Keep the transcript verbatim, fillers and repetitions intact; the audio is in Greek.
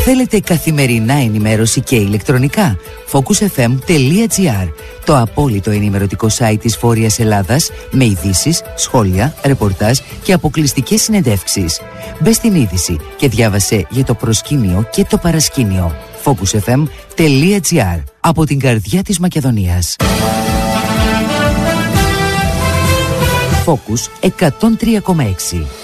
Θέλετε καθημερινά ενημέρωση και ηλεκτρονικά? focus f m τελεία g r, το απόλυτο ενημερωτικό site της Βόρειας Ελλάδας, με ειδήσεις, σχόλια, ρεπορτάζ και αποκλειστικές συνεντεύξεις. Μπες στην είδηση και διάβασε για το προσκήνιο και το παρασκήνιο. focus f m τελεία g r, από την καρδιά της Μακεδονίας. Focus εκατόν τρία κόμμα έξι.